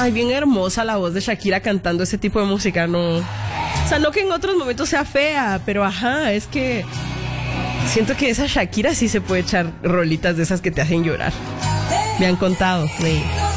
Ay, bien hermosa la voz de Shakira cantando ese tipo de música, no. O sea, no que en otros momentos sea fea, pero ajá, es que siento que esa Shakira sí se puede echar rolitas de esas que te hacen llorar. Me han contado. Sí.